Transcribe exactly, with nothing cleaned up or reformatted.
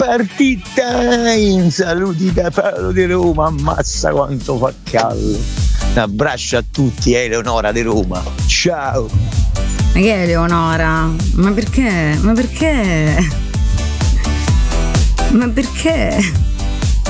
Party time, saluti da Paolo di Roma, ammazza quanto fa caldo. Un abbraccio a tutti, Eleonora di Roma, ciao. Ma che è Eleonora? Ma perché? Ma perché? Ma perché?